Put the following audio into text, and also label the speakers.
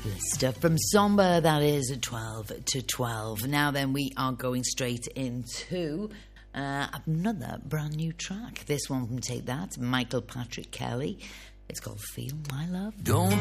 Speaker 1: Stuff from Somber, that is 12 to 12. Now then, we are going straight into another brand new track. This one from Take That, Michael Patrick Kelly. It's called Feel My Love.
Speaker 2: Don't